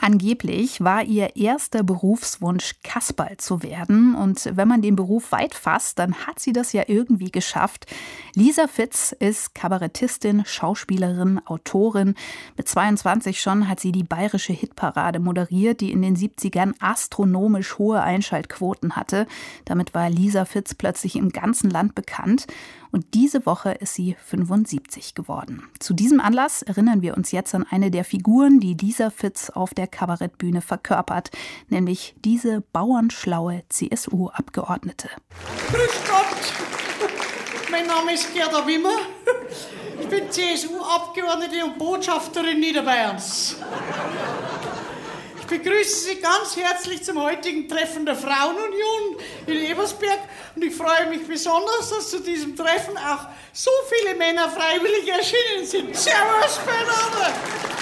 Angeblich war ihr erster Berufswunsch, Kasperl zu werden. Und wenn man den Beruf weit fasst, dann hat sie das ja irgendwie geschafft. Lisa Fitz ist Kabarettistin, Schauspielerin, Autorin. Mit 22 schon hat sie die bayerische Hitparade moderiert, die in den 70ern astronomisch hohe Einschaltquoten hatte. Damit war Lisa Fitz plötzlich im ganzen Land bekannt. Und diese Woche ist sie 75 geworden. Zu diesem Anlass erinnern wir uns jetzt an eine der Figuren, die Lisa Fitz auf der Kabarettbühne verkörpert, nämlich diese bauernschlaue CSU-Abgeordnete. Grüß Gott, mein Name ist Gerda Wimmer. Ich bin CSU-Abgeordnete und Botschafterin Niederbayerns. Ich begrüße Sie ganz herzlich zum heutigen Treffen der Frauenunion in Ebersberg und ich freue mich besonders, dass zu diesem Treffen auch so viele Männer freiwillig erschienen sind. Servus miteinander!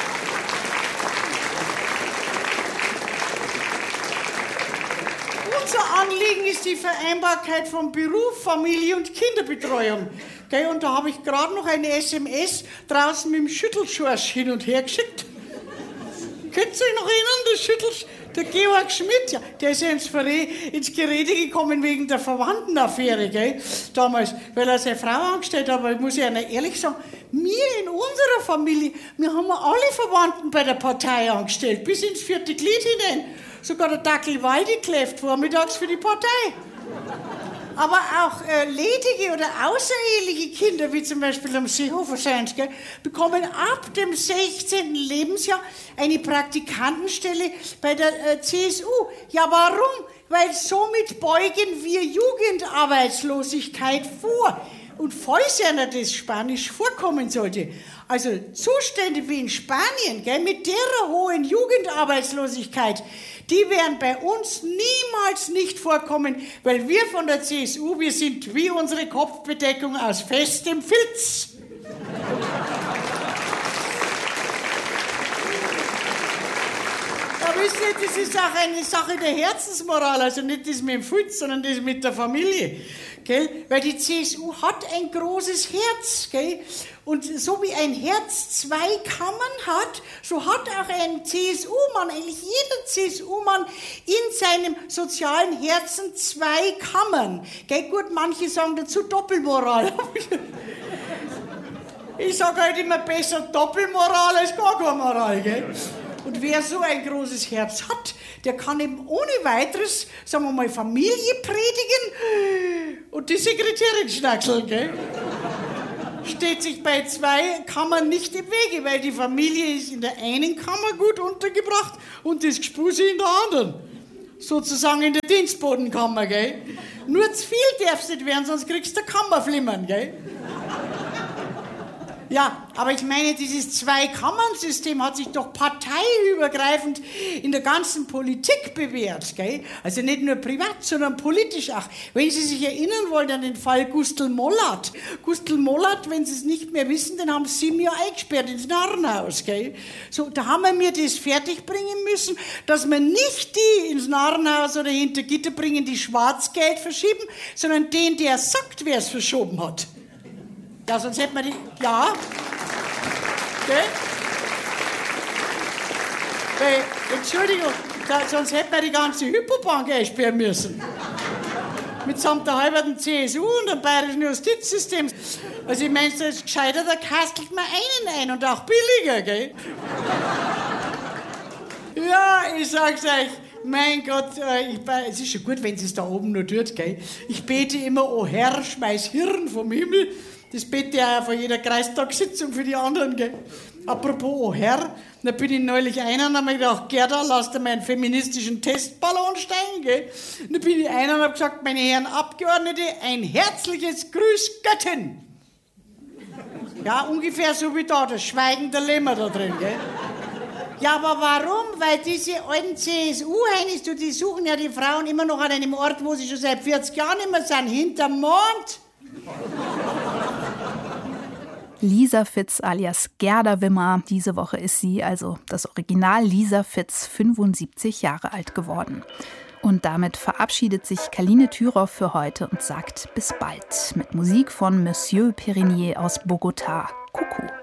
Unser Anliegen ist die Vereinbarkeit von Beruf, Familie und Kinderbetreuung. Und da habe ich gerade noch eine SMS draußen mit dem Schüttelschorsch hin und her geschickt. Könnt ihr euch noch erinnern, der Georg Schmidt, ja, der ist ja ins Gerede gekommen wegen der Verwandtenaffäre, gell, damals, weil er seine Frau angestellt hat. Aber ich muss ja ehrlich sagen, wir in unserer Familie, wir haben alle Verwandten bei der Partei angestellt, bis ins 4. Glied hinein. Sogar der Dackel Waldi kläfft vormittags für die Partei. Aber auch ledige oder außereheliche Kinder, wie zum Beispiel am Seehofer Scheins, bekommen ab dem 16. Lebensjahr eine Praktikantenstelle bei der CSU. Ja, warum? Weil somit beugen wir Jugendarbeitslosigkeit vor. Und falls einer das Spanisch vorkommen sollte, also Zustände wie in Spanien, mit der hohen Jugendarbeitslosigkeit, die werden bei uns niemals nicht vorkommen, weil wir von der CSU, wir sind wie unsere Kopfbedeckung aus festem Filz. Aber wisst ihr, das ist auch eine Sache der Herzensmoral, also nicht das mit dem Filz, sondern das mit der Familie. Gell? Weil die CSU hat ein großes Herz. Gell? Und so wie ein Herz 2 Kammern hat, so hat auch ein CSU-Mann, eigentlich jeder CSU-Mann in seinem sozialen Herzen 2 Kammern. Gell? Gut, manche sagen dazu Doppelmoral. Ich sage halt immer besser Doppelmoral als gar keine Moral. Gell? Und wer so ein großes Herz hat, der kann eben ohne weiteres, sagen wir mal, Familie predigen und die Sekretärin schnackseln, gell? Steht sich bei 2 Kammern nicht im Wege, weil die Familie ist in der einen Kammer gut untergebracht und das Gespuse in der anderen. Sozusagen in der Dienstbodenkammer, gell? Nur zu viel darf's nicht werden, sonst kriegst du Kammerflimmern, gell? Ja, aber ich meine, dieses Zwei-Kammern-System hat sich doch parteiübergreifend in der ganzen Politik bewährt, gell? Also nicht nur privat, sondern politisch auch. Wenn Sie sich erinnern wollen an den Fall Gustl Mollert. Gustl Mollert, wenn Sie es nicht mehr wissen, den haben 7 Jahre eingesperrt ins Narrenhaus, gell? So, da haben wir mir das fertigbringen müssen, dass wir nicht die ins Narrenhaus oder hinter Gitter bringen, die Schwarzgeld verschieben, sondern den, der sagt, wer es verschoben hat. Ja, sonst hätten wir die... Ja. Okay. Entschuldigung, sonst hätten wir die ganze Hypobank einsperren müssen. Mitsamt der halben CSU und dem bayerischen Justizsystem. Also ich meine, es ist gescheiter, da kastelt man einen ein und auch billiger, gell? Ja, ich sag's euch. Mein Gott, es ist schon gut, wenn sie es da oben noch tut, gell? Ich bete immer, oh Herr, schmeiß Hirn vom Himmel. Das bete ich auch vor jeder Kreistagssitzung für die anderen, gell? Apropos, oh Herr, da bin ich neulich einer und hab mir gedacht, Gerda, lass dir meinen feministischen Testballon steigen, gell? Und da bin ich einer und hab gesagt, meine Herren Abgeordnete, ein herzliches Grüß Göttin. Ja, ungefähr so wie da, das Schweigen der Lämmer da drin, gell? Ja, aber warum? Weil diese alten CSU-Heinis, die suchen ja die Frauen immer noch an einem Ort, wo sie schon seit 40 Jahren immer sind, hinterm Mond. Lisa Fitz alias Gerda Wimmer. Diese Woche ist sie, also das Original Lisa Fitz, 75 Jahre alt geworden. Und damit verabschiedet sich Kaline Thüroff für heute und sagt bis bald mit Musik von Monsieur Perrinier aus Bogotá. Kuckuck.